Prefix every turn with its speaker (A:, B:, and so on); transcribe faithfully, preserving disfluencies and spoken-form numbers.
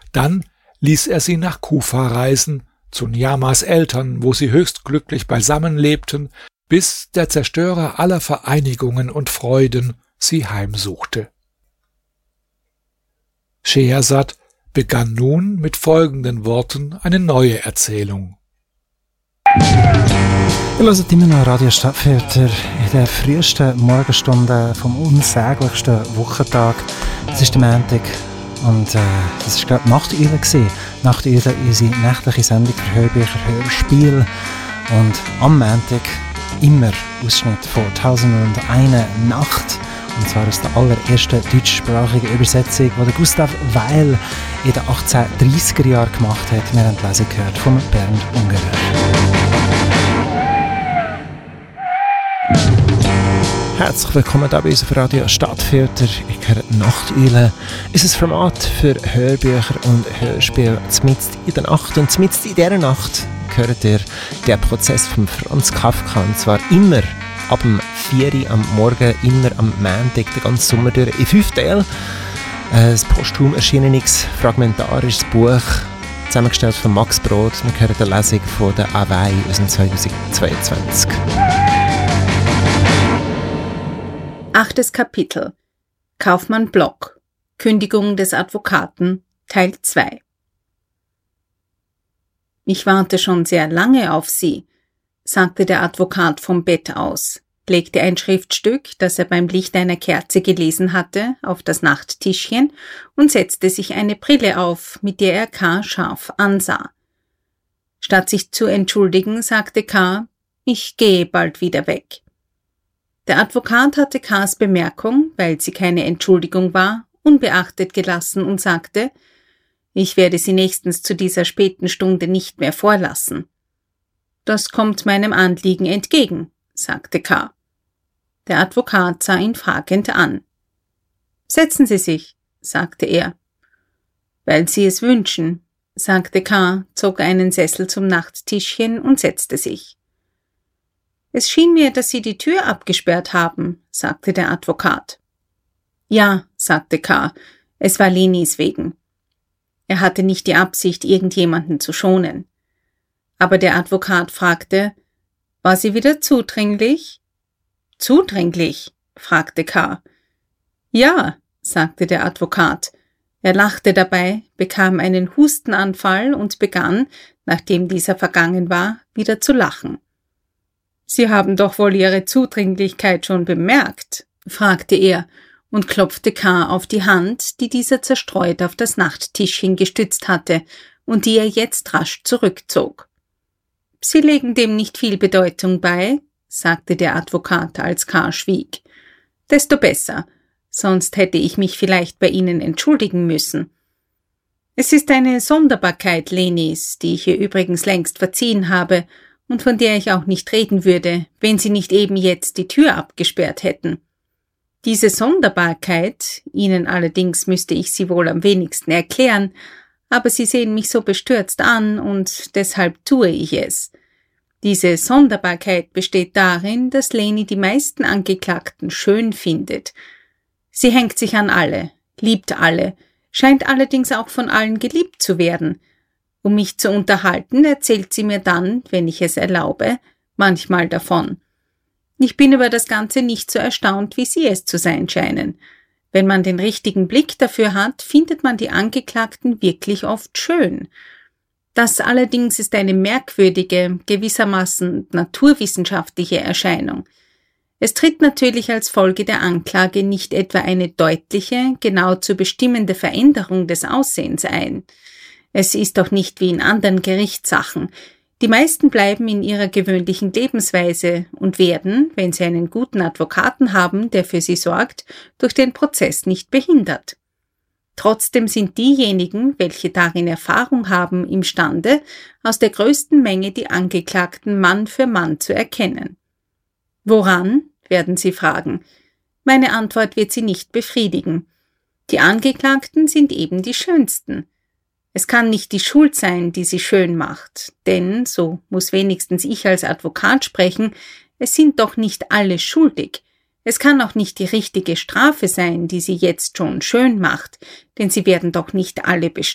A: Dann ließ er sie nach Kufa reisen, zu Niamas Eltern, wo sie höchst glücklich beisammen lebten, bis der Zerstörer aller Vereinigungen und Freuden sie heimsuchte. Schehersad begann nun mit folgenden Worten eine neue Erzählung.
B: Ihr hört immer noch Radio Stadtfilter in der frühesten Morgenstunde vom unsäglichsten Wochentag. Es ist der Montag und äh, das war gerade Nachteule gewesen. Nachteule, unsere nächtliche Sendung für Hörbücher, Hörspiel. Und am Montag immer Ausschnitt von «Tausendundeine Nacht». Und zwar aus der allerersten deutschsprachigen Übersetzung, die Gustav Weil in den achtzehnhundertdreißiger Jahren gemacht hat. Wir haben die Lesung gehört von Bernd Ungerer. Herzlich willkommen hier bei uns auf Radio Stadtfilter. Ich höre Nachteule. Es ist ein Format für Hörbücher und Hörspiele mitten in der Nacht. Und mitten in dieser Nacht hört ihr den Prozess von Franz Kafka. Und zwar immer ab dem vier Uhr am Morgen, immer am Montag, den ganzen Sommer durch, in fünf Teilen. Ein posthum erschienenes, fragmentarisches Buch, zusammengestellt von Max Brod. Wir hören die Lesung von der Awei aus dem zweitausendzweiundzwanzig.
C: Achtes Kapitel. Kaufmann Block. Kündigung des Advokaten. Teil zwei. Ich warte schon sehr lange auf Sie, sagte der Advokat vom Bett aus, legte ein Schriftstück, das er beim Licht einer Kerze gelesen hatte, auf das Nachttischchen und setzte sich eine Brille auf, mit der er K. scharf ansah. Statt sich zu entschuldigen, sagte K., ich gehe bald wieder weg. Der Advokat hatte K.s Bemerkung, weil sie keine Entschuldigung war, unbeachtet gelassen und sagte, ich werde Sie nächstens zu dieser späten Stunde nicht mehr vorlassen. Das kommt meinem Anliegen entgegen, sagte K. Der Advokat sah ihn fragend an. Setzen Sie sich, sagte er. Weil Sie es wünschen, sagte K., zog einen Sessel zum Nachttischchen und setzte sich. Es schien mir, dass Sie die Tür abgesperrt haben, sagte der Advokat. Ja, sagte K., es war Lenis wegen. Er hatte nicht die Absicht, irgendjemanden zu schonen. Aber der Advokat fragte, war sie wieder zudringlich? Zudringlich? fragte K. Ja, sagte der Advokat. Er lachte dabei, bekam einen Hustenanfall und begann, nachdem dieser vergangen war, wieder zu lachen. Sie haben doch wohl Ihre Zudringlichkeit schon bemerkt, fragte er und klopfte K. auf die Hand, die dieser zerstreut auf das Nachttischchen gestützt hatte und die er jetzt rasch zurückzog. Sie legen dem nicht viel Bedeutung bei, sagte der Advokat, als K. schwieg. Desto besser, sonst hätte ich mich vielleicht bei Ihnen entschuldigen müssen. Es ist eine Sonderbarkeit Lenis, die ich ihr übrigens längst verziehen habe und von der ich auch nicht reden würde, wenn Sie nicht eben jetzt die Tür abgesperrt hätten. Diese Sonderbarkeit, Ihnen allerdings müsste ich sie wohl am wenigsten erklären, aber Sie sehen mich so bestürzt an und deshalb tue ich es. Diese Sonderbarkeit besteht darin, dass Leni die meisten Angeklagten schön findet. Sie hängt sich an alle, liebt alle, scheint allerdings auch von allen geliebt zu werden. Um mich zu unterhalten, erzählt sie mir dann, wenn ich es erlaube, manchmal davon. Ich bin über das Ganze nicht so erstaunt, wie Sie es zu sein scheinen. Wenn man den richtigen Blick dafür hat, findet man die Angeklagten wirklich oft schön. Das allerdings ist eine merkwürdige, gewissermaßen naturwissenschaftliche Erscheinung. Es tritt natürlich als Folge der Anklage nicht etwa eine deutliche, genau zu bestimmende Veränderung des Aussehens ein. Es ist doch nicht wie in anderen Gerichtssachen. Die meisten bleiben in ihrer gewöhnlichen Lebensweise und werden, wenn sie einen guten Advokaten haben, der für sie sorgt, durch den Prozess nicht behindert. Trotzdem sind diejenigen, welche darin Erfahrung haben, imstande, aus der größten Menge die Angeklagten Mann für Mann zu erkennen. Woran, werden Sie fragen. Meine Antwort wird Sie nicht befriedigen. Die Angeklagten sind eben die schönsten. Es kann nicht die Schuld sein, die sie schön macht, denn, so muss wenigstens ich als Advokat sprechen, es sind doch nicht alle schuldig. Es kann auch nicht die richtige Strafe sein, die sie jetzt schon schön macht, denn sie werden doch nicht alle bestraft.